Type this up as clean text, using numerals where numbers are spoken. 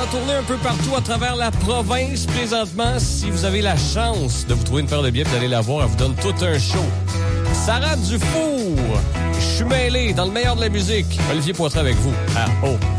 tournée un peu partout à travers la province présentement. Si vous avez la chance de vous trouver une paire de billets et d'aller la voir, elle vous donne tout un show. Sarah Dufour, je suis mêlé dans le meilleur de la musique. Olivier Poitras avec vous. Ah, oh.